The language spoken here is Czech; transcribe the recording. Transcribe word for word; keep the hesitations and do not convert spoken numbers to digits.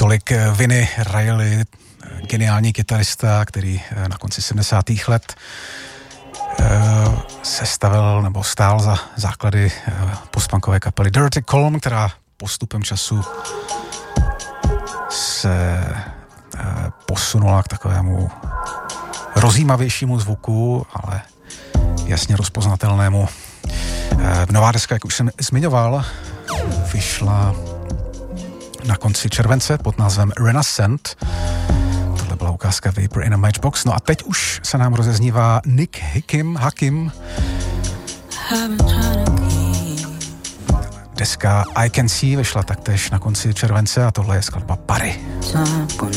Tolik Vinny Reilly, geniální kytarista, který na konci sedmdesátých let sestavil nebo stál za základy postpunkové kapely Dirty Column, která postupem času se posunula k takovému rozjímavějšímu zvuku, ale jasně rozpoznatelnému. Nová deska, jak už jsem zmiňoval, vyšla na konci července pod názvem Renaissance. Tohle byla ukázka Vapor in a Matchbox. No a teď už se nám rozeznívá Nick Hakim, Hakim. Deska I Can See vyšla taktéž na konci července a tohle je skladba Pary.